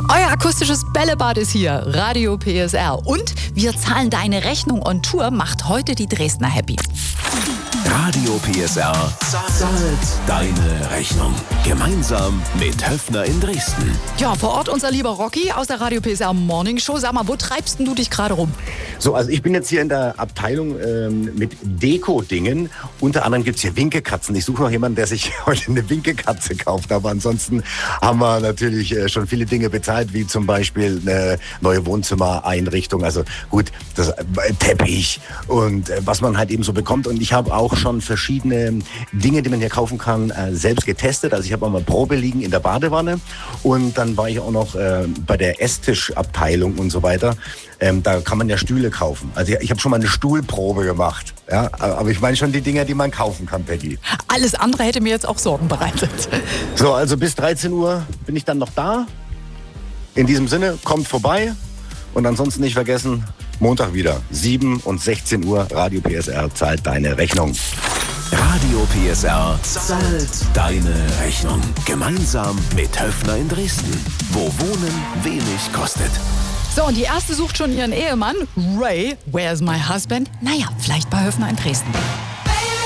Euer akustisches Bällebad ist hier, Radio PSR. Und wir zahlen deine Rechnung on Tour, macht heute die Dresdner happy. Radio PSR zahlt deine Rechnung. Gemeinsam mit Höffner in Dresden. Ja, vor Ort unser lieber Rocky aus der Radio PSR Morning Show. Sag mal, wo treibst denn du dich gerade rum? So, also ich bin jetzt hier in der Abteilung mit Deko-Dingen. Unter anderem gibt's hier Winkekatzen. Ich suche noch jemanden, der sich heute eine Winkekatze kauft. Aber ansonsten haben wir natürlich schon viele Dinge bezahlt, wie zum Beispiel eine neue Wohnzimmereinrichtung. Also gut, das Teppich und was man halt eben so bekommt. Und ich habe auch schon verschiedene Dinge, die man hier kaufen kann, selbst getestet. Also ich habe auch mal Probe liegen in der Badewanne. Und dann war ich auch noch bei der Esstischabteilung und so weiter. Da kann man ja Stühle kaufen. Also ich habe schon mal eine Stuhlprobe gemacht. Ja, aber ich meine schon die Dinger, die man kaufen kann, Peggy. Alles andere hätte mir jetzt auch Sorgen bereitet. So, also bis 13 Uhr bin ich dann noch da. In diesem Sinne, kommt vorbei. Und ansonsten nicht vergessen, Montag wieder, 7 und 16 Uhr, Radio PSR zahlt deine Rechnung. Radio PSR zahlt deine Rechnung. Gemeinsam mit Höffner in Dresden. Wo Wohnen wenig kostet. So, und die erste sucht schon ihren Ehemann. Ray, where's my husband? Naja, vielleicht bei Höffner in Dresden.